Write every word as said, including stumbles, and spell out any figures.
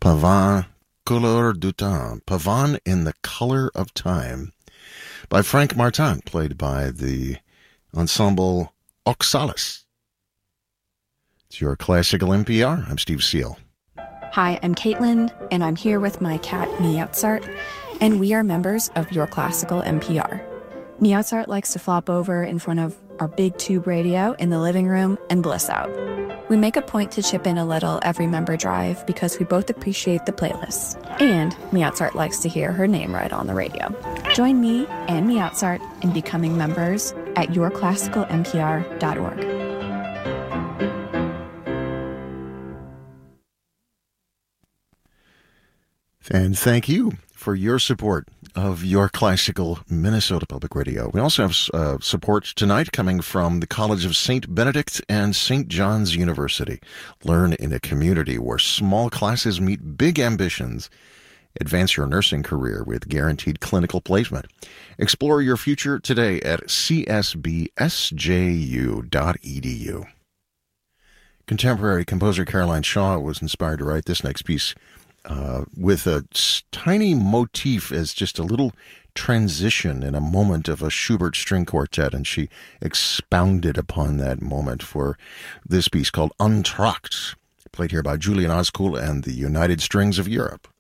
Pavane, Couleur du Temps. Pavane in the Color of Time by Frank Martin, played by the ensemble Oxalis. It's your Classical N P R. I'm Steve Seal. Hi, I'm Caitlin, and I'm here with my cat, Mozart, and we are members of Your Classical N P R. Mozart likes to flop over in front of our big tube radio in the living room and bliss out. We make a point to chip in a little every member drive because we both appreciate the playlists. And Mozart likes to hear her name read on the radio. Join me and Mozart in becoming members at your classical n p r dot org. And thank you for your support of Your Classical Minnesota Public Radio. We also have uh, support tonight coming from the College of Saint Benedict and Saint John's University. Learn in a community where small classes meet big ambitions. Advance your nursing career with guaranteed clinical placement. Explore your future today at c s b s j u dot e d u. Contemporary composer Caroline Shaw was inspired to write this next piece Uh, with a tiny motif as just a little transition in a moment of a Schubert string quartet, and she expounded upon that moment for this piece called Entr'acte, played here by Julian Oskuhl and the United Strings of Europe.